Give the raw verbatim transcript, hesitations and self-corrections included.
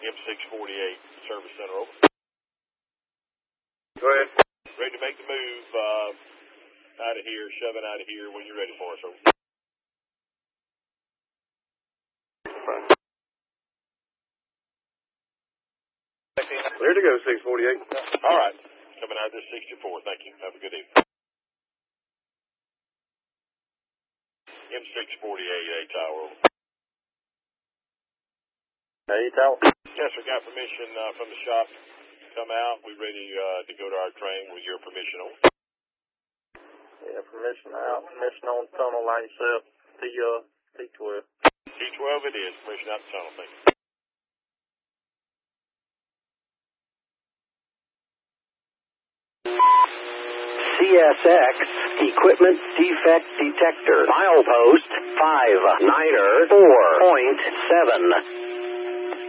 M six forty-eight, Service Center, over. Go ahead. Ready to make the move uh, out of here, shoving out of here when you're ready for us, over. Clear to go, six forty-eight. All right. Coming out of this sixty-four. Thank you. Have a good evening. M six forty-eight, A Tower, over. Hey, Tower. Yes, sir. Got permission uh, from the shop to come out. We're ready uh, to go to our train with your permission, over. Yeah, permission out. Permission on tunnel line yourself. T, uh, T twelve. T twelve it is. Permission out the tunnel. Thank you. C S X Equipment Defect Detector. Milepost five niner four point seven.